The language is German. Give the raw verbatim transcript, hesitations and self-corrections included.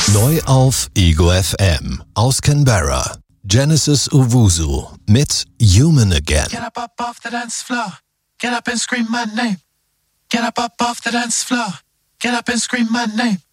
Neu auf Ego F M aus Canberra. Genesis Owusu mit Human Again. Get up, up off the dance floor. Get up and scream my name. Get up, up off the dance floor. Get up and scream my name.